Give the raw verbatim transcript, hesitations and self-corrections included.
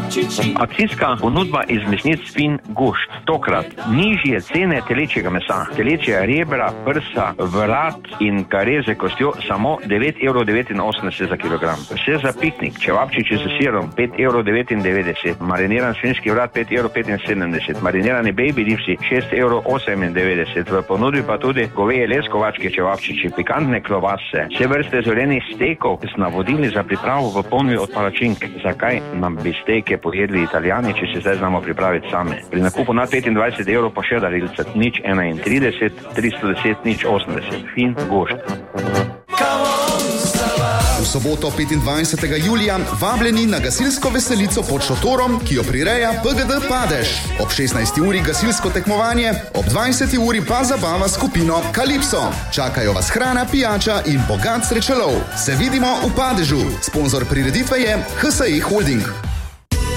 Akcijska ponudba iz mesnic Fin Gušt. Tokrat nižje cene telečjega mesa, telečja rebra, prsa, vrat in kareze kostjo samo devet evrov devetinosemdeset za kilogram. Vse za piknik, čevapčiči z sirom pet evrov devetindevetdeset, mariniran svinjski vrat pet evrov petinsedemdeset, marinirani baby ribsi šest evrov osemindevetdeset, v ponudbi pa tudi goveje leskovačke čevapčiči, pikantne klobase, vse vrste zelenih stekov z navodili za pripravo v ponudbi od palačink. Zakaj nam bi steke pojedli Italijani, če se zdaj znamo pripraviti sami? Pri nakupu nad petindvajset evrov pa še darilce nič enaintrideset, tristo deset, nič osemdeset. Fin Gušt. V soboto petindvajsetega julija vabljeni na gasilsko veselico pod šotorom, ki jo prireja P G D Padež. Ob šestnajsti uri gasilsko tekmovanje, ob dvajseti uri pa zabava skupino Kalipso. Čakajo vas hrana, pijača in bogat srečelov. Se vidimo v Padežu. Sponzor prireditve je H S E Holding.